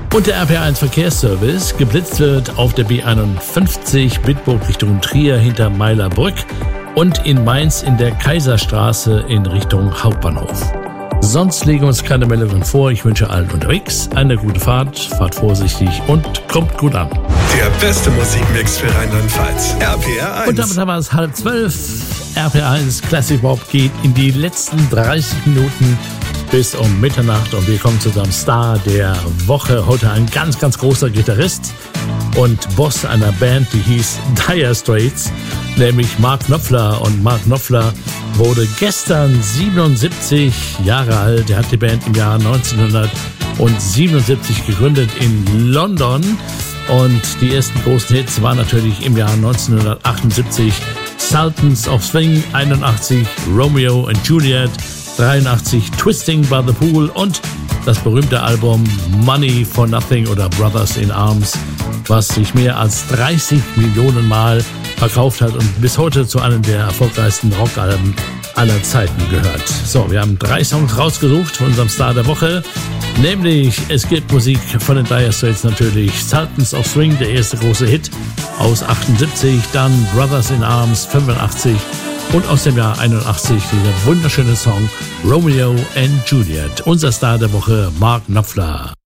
Und der RPR1 Verkehrsservice. Geblitzt wird auf der B51 Bitburg Richtung Trier hinter Meilerbrück und in Mainz in der Kaiserstraße in Richtung Hauptbahnhof. Sonst legen uns keine Meldungen vor. Ich wünsche allen unterwegs eine gute Fahrt, fahrt vorsichtig und kommt gut an. Der beste Musikmix für Rheinland-Pfalz. RPR1. Und damit haben wir es 11:30. RPR1 Classic Bob geht in die letzten 30 Minuten bis um Mitternacht und wir kommen zu unserem Star der Woche. Heute ein ganz, ganz großer Gitarrist und Boss einer Band, die hieß Dire Straits, nämlich Mark Knopfler. Und Mark Knopfler wurde gestern 77 Jahre alt. Er hat die Band im Jahr 1977 gegründet in London. Und die ersten großen Hits waren natürlich im Jahr 1978 Sultans of Swing, 81 Romeo and Juliet, 83 Twisting by the Pool und das berühmte Album Money for Nothing oder Brothers in Arms, was sich mehr als 30 Millionen Mal verkauft hat und bis heute zu einem der erfolgreichsten Rockalben aller Zeiten gehört. So, wir haben 3 Songs rausgesucht von unserem Star der Woche, nämlich es gibt Musik von den Dire Straits natürlich, Sultans of Swing, der erste große Hit aus 78, dann Brothers in Arms 85 und aus dem Jahr 81 dieser wunderschöne Song Romeo and Juliet. Unser Star der Woche, Mark Knopfler.